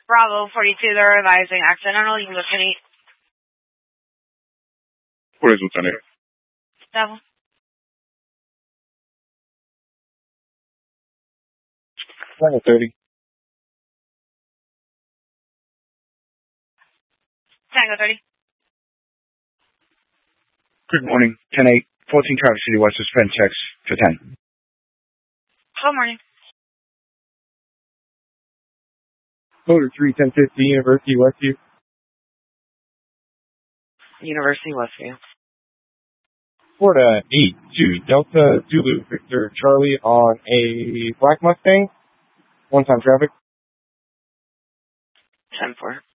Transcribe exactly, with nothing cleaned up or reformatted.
Bravo forty-two, they're advising accidental. You can go ten eight. What is Lieutenant? Devil. Tango thirty. Tango thirty. Good morning. ten eight. fourteen Traverse City West, suspend checks for ten. Good morning. Motor three ten fifty, University Westview. University Westview. Florida eight two Delta Zulu Victor Charlie on a black Mustang. One time traffic. ten four.